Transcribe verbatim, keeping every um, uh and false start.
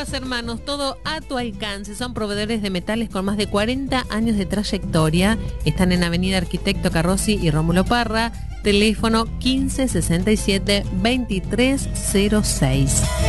Carros Hermanos, todo a tu alcance. Son proveedores de metales con más de cuarenta años de trayectoria. Están en Avenida Arquitecto Carrozzi y Rómulo Parra. Teléfono quince sesenta y siete veintitrés cero seis.